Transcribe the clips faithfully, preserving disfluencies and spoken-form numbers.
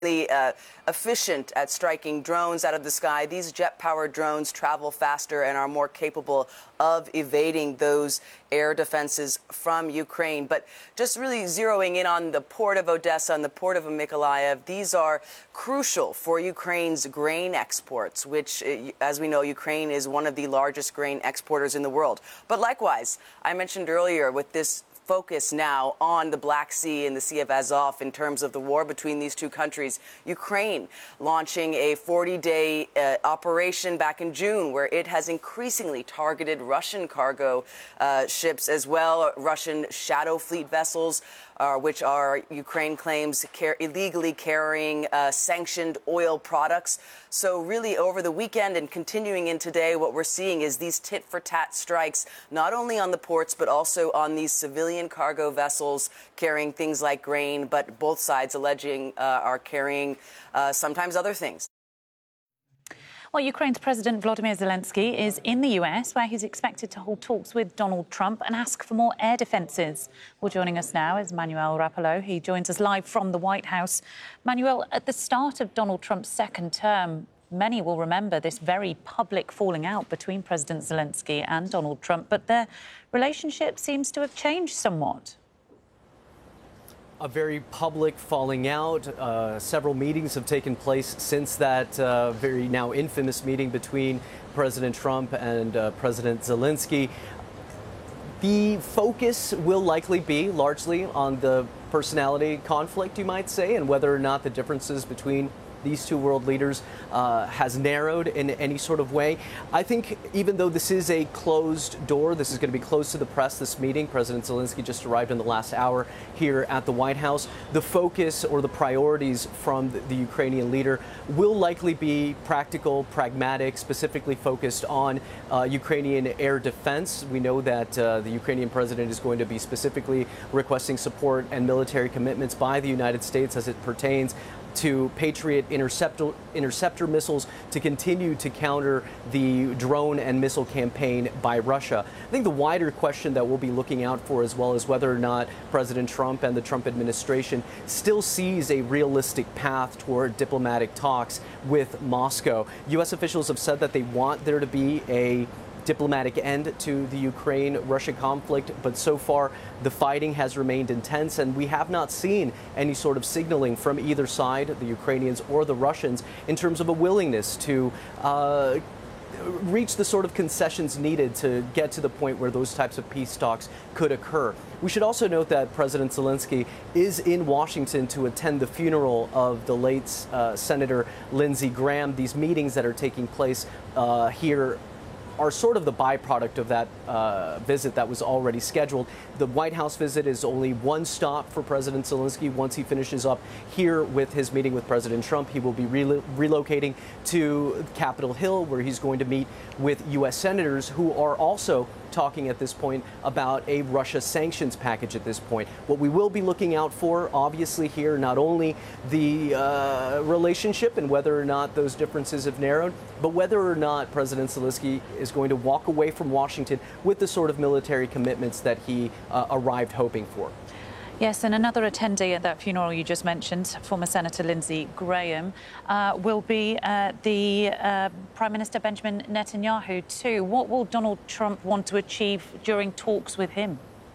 Uh, efficient at striking drones out of the sky. These jet-powered drones travel faster and are more capable of evading those air defenses from Ukraine. But just really zeroing in on the port of Odessa and the port of Mykolaiv, these are crucial for Ukraine's grain exports, which, as we know, Ukraine is one of the largest grain exporters in the world. But likewise, I mentioned earlier with this focus now on the Black Sea and the Sea of Azov in terms of the war between these two countries. Ukraine launching a forty-day uh, operation back in June where it has increasingly targeted Russian cargo uh, ships as well, Russian shadow fleet vessels, uh, which are, Ukraine claims, car- illegally carrying uh, sanctioned oil products. So really over the weekend and continuing in today, what we're seeing is these tit-for-tat strikes, not only on the ports, but also on these civilian cargo vessels carrying things like grain, but both sides alleging uh, are carrying uh, sometimes other things. Well, Ukraine's President Volodymyr Zelensky is in the U S, where he's expected to hold talks with Donald Trump and ask for more air defences. Well, joining us now is Manuel Rapallo. He joins us live from the White House. Manuel, at the start of Donald Trump's second term, many will remember this very public falling out between President Zelensky and Donald Trump, but their relationship seems to have changed somewhat. A very public falling out. Uh, several meetings have taken place since that uh, very now infamous meeting between President Trump and uh, President Zelensky. The focus will likely be largely on the personality conflict, you might say, and whether or not the differences between these two world leaders uh, has narrowed in any sort of way. I think even though this is a closed door, this is going to be closed to the press, this meeting, President Zelensky just arrived in the last hour here at the White House. The focus or the priorities from the, the Ukrainian leader will likely be practical, pragmatic, specifically focused on uh, Ukrainian air defense. We know that uh, the Ukrainian president is going to be specifically requesting support and military commitments by the United States as it pertains to Patriot interceptor, interceptor missiles to continue to counter the drone and missile campaign by Russia. I think the wider question that we'll be looking out for as well is whether or not President Trump and the Trump administration still sees a realistic path toward diplomatic talks with Moscow. U S officials have said that they want there to be a diplomatic end to the Ukraine-Russia conflict, but so far the fighting has remained intense and we have not seen any sort of signaling from either side, the Ukrainians or the Russians, in terms of a willingness to uh, reach the sort of concessions needed to get to the point where those types of peace talks could occur. We should also note that President Zelensky is in Washington to attend the funeral of the late uh, Senator Lindsey Graham. These meetings that are taking place uh, here are sort of the byproduct of that uh, visit that was already scheduled. The White House visit is only one stop for President Zelensky. Once he finishes up here with his meeting with President Trump, he will be re- relocating to Capitol Hill, where he's going to meet with U S senators who are also talking at this point about a Russia sanctions package at this point. What we will be looking out for, obviously, here, not only the uh, relationship and whether or not those differences have narrowed, but whether or not President Zelensky is going to walk away from Washington with the sort of military commitments that he uh, arrived hoping for. Yes, and another attendee at that funeral you just mentioned, former Senator Lindsey Graham, uh, will be uh, the uh, Prime Minister Benjamin Netanyahu too. What will Donald Trump want to achieve during talks with him?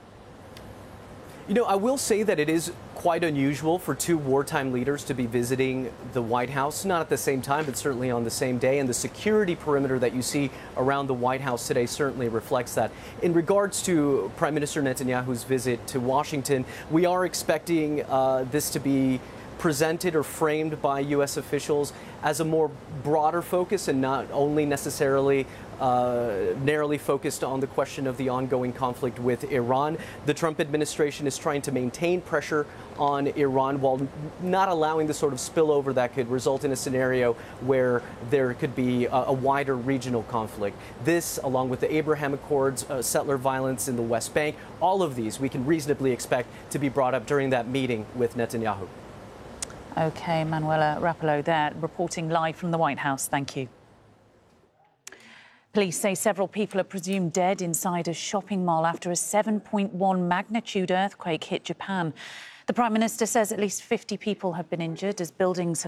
You know, I will say that it is quite unusual for two wartime leaders to be visiting the White House, not at the same time, but certainly on the same day. And the security perimeter that you see around the White House today certainly reflects that. In regards to Prime Minister Netanyahu's visit to Washington, we are expecting uh, this to be presented or framed by U S officials as a more broader focus and not only necessarily uh, narrowly focused on the question of the ongoing conflict with Iran. The Trump administration is trying to maintain pressure on Iran while not allowing the sort of spillover that could result in a scenario where there could be a, a wider regional conflict. This, along with the Abraham Accords, uh, settler violence in the West Bank, all of these we can reasonably expect to be brought up during that meeting with Netanyahu. OK, Manuela Rapallo there, reporting live from the White House. Thank you. Police say several people are presumed dead inside a shopping mall after a seven point one magnitude earthquake hit Japan. The Prime Minister says at least fifty people have been injured as buildings have